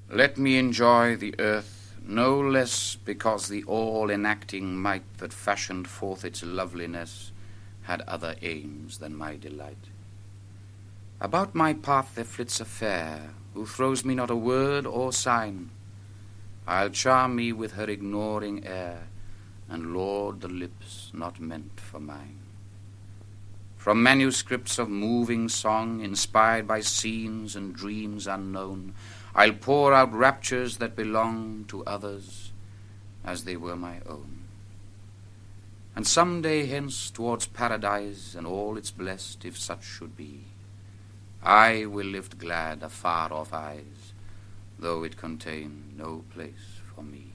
Let me enjoy the earth no less because the all-enacting might that fashioned forth its loveliness had other aims than my delight. About my path there flits a fair, who throws me not a word or sign. I'll charm me with her ignoring air, and lord the lips not meant for mine. From manuscripts of moving song, inspired by scenes and dreams unknown, I'll pour out raptures that belong to others as they were my own. And some day hence towards paradise and all its blessed, if such should be, I will lift glad afar off eyes, though it contain no place for me.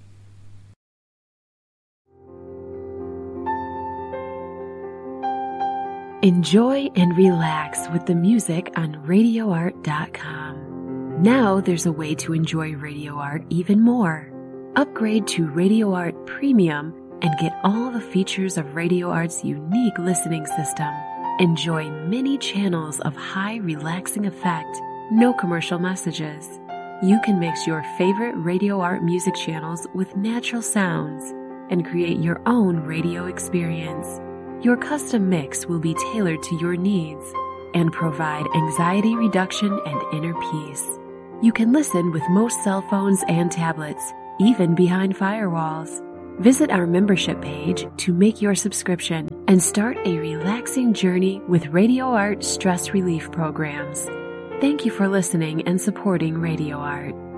Enjoy and relax with the music on RadioArt.com. Now there's a way to enjoy Radio Art even more. Upgrade to Radio Art Premium and get all the features of Radio Art's unique listening system. Enjoy many channels of high relaxing effect, no commercial messages. You can mix your favorite Radio Art music channels with natural sounds and create your own radio experience. Your custom mix will be tailored to your needs and provide anxiety reduction and inner peace. You can listen with most cell phones and tablets, even behind firewalls. Visit our membership page to make your subscription and start a relaxing journey with Radio Art stress relief programs. Thank you for listening and supporting Radio Art.